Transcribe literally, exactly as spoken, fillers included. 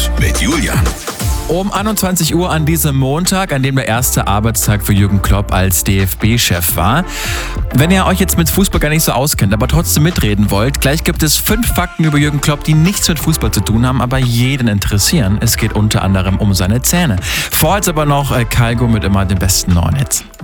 Sport mit Julian. Um einundzwanzig Uhr an diesem Montag, an dem der erste Arbeitstag für Jürgen Klopp als D F B-Chef war. Wenn ihr euch jetzt mit Fußball gar nicht so auskennt, aber trotzdem mitreden wollt, gleich gibt es fünf Fakten über Jürgen Klopp, die nichts mit Fußball zu tun haben, aber jeden interessieren. Es geht unter anderem um seine Zähne. Vorher jetzt aber noch Kalgo mit immer den besten neuen Hits.